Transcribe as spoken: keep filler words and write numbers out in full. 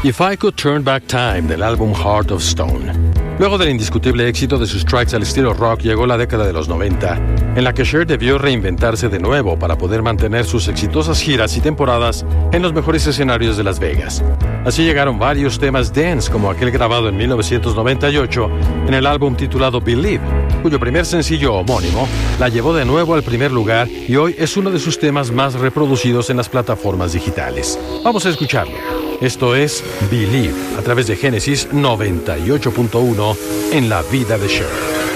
If I Could Turn Back Time, del álbum Heart of Stone. Luego del indiscutible éxito de sus tracks al estilo rock, llegó la década de los noventa, en la que Cher debió reinventarse de nuevo para poder mantener sus exitosas giras y temporadas en los mejores escenarios de Las Vegas. Así llegaron varios temas dance, como aquel grabado en mil novecientos noventa y ocho en el álbum titulado Believe, cuyo primer sencillo homónimo la llevó de nuevo al primer lugar y hoy es uno de sus temas más reproducidos en las plataformas digitales. Vamos a escucharlo. Esto es Believe, a través de Génesis noventa y ocho punto uno en la vida de Cher.